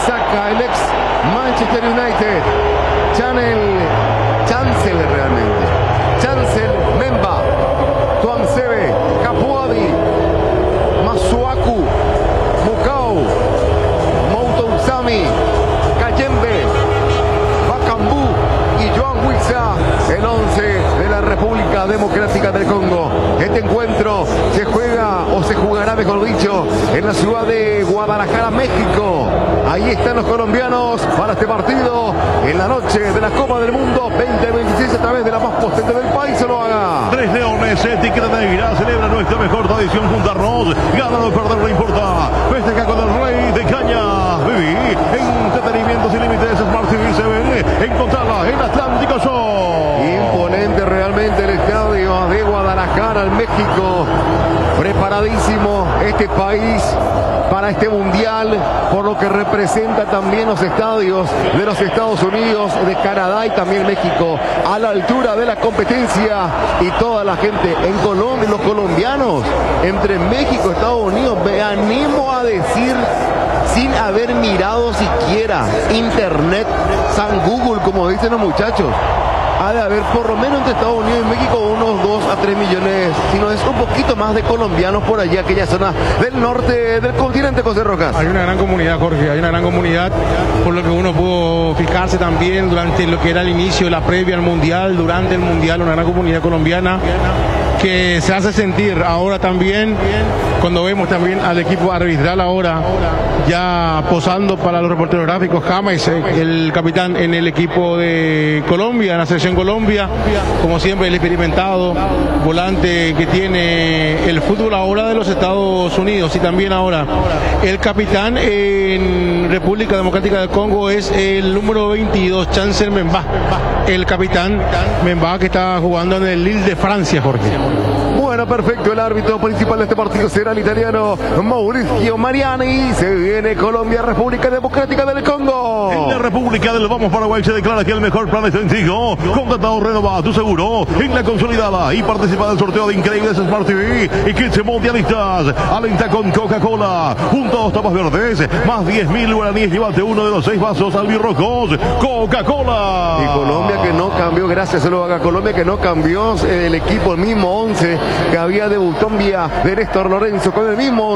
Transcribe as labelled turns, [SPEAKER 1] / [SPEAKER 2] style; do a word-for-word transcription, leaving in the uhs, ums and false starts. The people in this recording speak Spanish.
[SPEAKER 1] saca el ex Manchester United, Channel, Chancel realmente, Chancel Memba, Tuansebe, Capuadi, Masuaku, Mukau, Moutousami, Kayembe, Bakambu y Joan Wissa, el once de la República Democrática del Congo. Este encuentro se juega, o se jugará mejor dicho, en la ciudad de Guadalajara, México. Ahí están los colombianos para este partido en la noche de la Copa del Mundo veinte veintiséis a través de la más potente del país. Se lo haga.
[SPEAKER 2] Tres Leones, etiqueta negra, celebra nuestra mejor tradición junto a Ross. Ganar o perder no importa. Festeja con el rey de caña. Viví entretenimiento sin límites. Smart T V se ve. Encontrarla en Atlántico Show.
[SPEAKER 1] Imponente realmente el estadio de Guadalajara, en México. Preparadísimo este país para este mundial, por lo que representa también los estadios de los Estados Unidos, de Canadá y también México, a la altura de la competencia. Y toda la gente en Colombia, los colombianos, entre México y Estados Unidos, me animo a decir, sin haber mirado siquiera internet, San Google, como dicen los muchachos, ha de haber por lo menos entre Estados Unidos y México unos dos a tres millones, si no es un poquito más de colombianos por allí, aquella zona del norte del continente, José Rojas.
[SPEAKER 3] Hay una gran comunidad, Jorge, hay una gran comunidad, por lo que uno pudo fijarse también durante lo que era el inicio, la previa al Mundial, durante el Mundial, una gran comunidad colombiana que se hace sentir ahora también, cuando vemos también al equipo arbitral ahora ya posando para los reporteros gráficos. James, el capitán en el equipo de Colombia, en la selección Colombia, como siempre el experimentado volante que tiene el fútbol ahora de los Estados Unidos, y también ahora el capitán en República Democrática del Congo es el número veintidós, Chancel Memba, el capitán Memba, que está jugando en el Lille de Francia, Jorge.
[SPEAKER 1] Bueno, perfecto, el árbitro principal de este partido será el italiano Mauricio Mariani. Se viene Colombia, República Democrática del Congo.
[SPEAKER 2] En la República del Vamos Paraguay se declara que el mejor plan es sencillo. Contratado, renova tu seguro en la consolidada y participa del sorteo de increíbles Smart T V y kits mundialistas. Alenta con Coca-Cola. Juntos tapas verdes, más diez mil guaraníes. Llévate uno de los seis vasos albirrojos. Coca-Cola.
[SPEAKER 1] Y Colombia que no cambió, gracias, se lo haga. Colombia que no cambió el equipo, el mismo once que había debutado en vía de Néstor Lorenzo, con el mismo